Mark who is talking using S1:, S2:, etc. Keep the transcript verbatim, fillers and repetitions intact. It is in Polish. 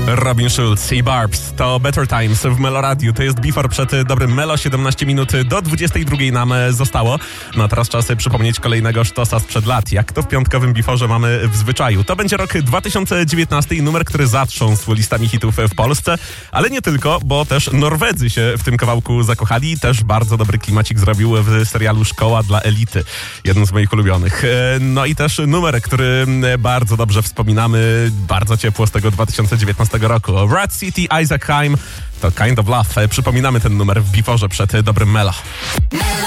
S1: Robin Schulz i Barbs to Better Times w Meloradiu. To jest Before przed dobrym Melo. siedemnaście minut do dwudziestej drugiej nam zostało. No a teraz czas przypomnieć kolejnego sztosa sprzed lat. Jak to w piątkowym Beforze mamy w zwyczaju. To będzie rok dwa tysiące dziewiętnasty i numer, który zatrząsł listami hitów w Polsce. Ale nie tylko, bo też Norwedzy się w tym kawałku zakochali. Też bardzo dobry klimacik zrobił w serialu Szkoła dla Elity. Jeden z moich ulubionych. No i też numer, który bardzo dobrze wspominamy. Bardzo ciepło z tego dwa tysiące dziewiętnastego roku. Rat City, Isaac Hayes, to Kind of Love. Przypominamy ten numer w Beforze przed dobrym Melo.